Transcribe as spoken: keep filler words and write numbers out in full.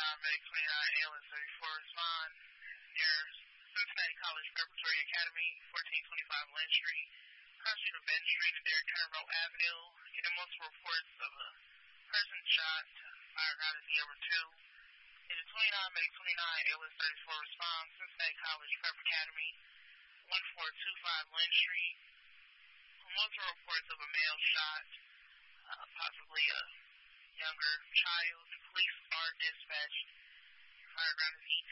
twenty-nine, Medic twenty-nine, A L S thirty-four, respond. Near Cincinnati College Preparatory Academy, fourteen twenty-five Lynn Street, across from Ben Street and Derrick Turnbow Avenue. You have multiple reports of a person shot, firearm is number two. It is twenty-nine, Medic twenty-nine, A L S thirty-four, respond. Cincinnati College Prep Academy, one four two five Lynn Street. Multiple reports of a male shot, uh, possibly a younger child. Police are dispatched. Firearm is E